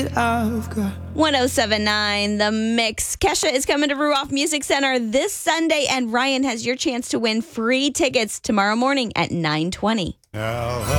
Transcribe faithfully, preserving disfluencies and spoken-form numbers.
one oh seven point nine The Mix. Kesha is coming to Ruoff Music Center this Sunday, and Ryan has your chance to win free tickets tomorrow morning at nine twenty. Now